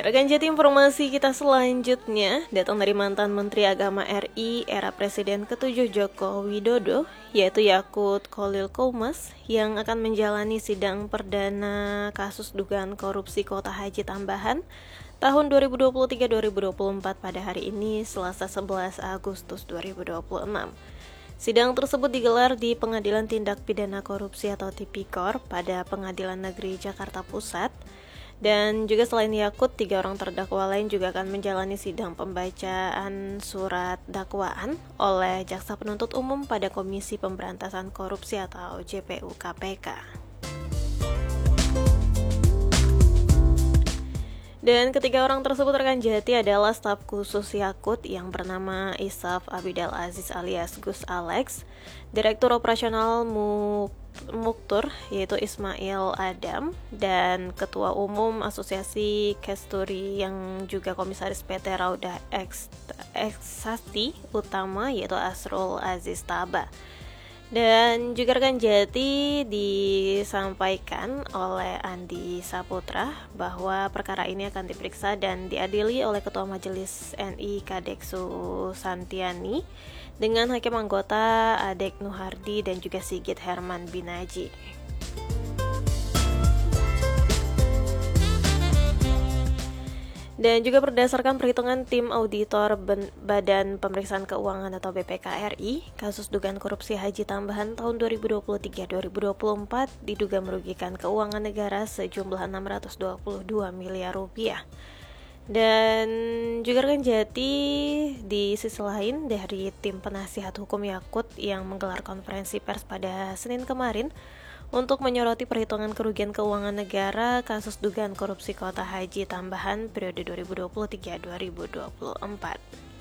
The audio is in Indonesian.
Rekan Jati, informasi kita selanjutnya datang dari mantan Menteri Agama RI era Presiden ke-7 Joko Widodo, yaitu Yakut Khalil Qomas, yang akan menjalani sidang perdana kasus dugaan korupsi kuota haji tambahan tahun 2023-2024 pada hari ini, Selasa 11 Agustus 2026. Sidang tersebut digelar di Pengadilan Tindak Pidana Korupsi atau Tipikor pada Pengadilan Negeri Jakarta Pusat. Dan juga selain Yakut, 3 orang terdakwa lain juga akan menjalani sidang pembacaan surat dakwaan oleh Jaksa Penuntut Umum pada Komisi Pemberantasan Korupsi atau JPU KPK. Dan ketiga orang tersebut, rekan Jati, adalah staf khusus Yakut yang bernama Isaf Abidal Aziz alias Gus Alex, Direktur Operasional Muktur yaitu Ismail Adam, dan Ketua Umum Asosiasi Kesturi yang juga Komisaris PT Raudah Eksasti Utama yaitu Asrul Aziz Taba. Dan juga rekan Jati, disampaikan oleh Andi Saputra bahwa perkara ini akan diperiksa dan diadili oleh Ketua Majelis NI Kadek Susantiani dengan Hakim Anggota Adek Nuhardi dan juga Sigit Herman Binaji. Dan juga berdasarkan perhitungan tim auditor Badan Pemeriksaan Keuangan atau BPK RI, kasus dugaan korupsi haji tambahan tahun 2023-2024 diduga merugikan keuangan negara sejumlah 622 miliar rupiah. Dan juga rekan Jati, di sisi lain dari tim penasihat hukum Yakut yang menggelar konferensi pers pada Senin kemarin untuk menyoroti perhitungan kerugian keuangan negara kasus dugaan korupsi kuota haji tambahan periode 2023-2024.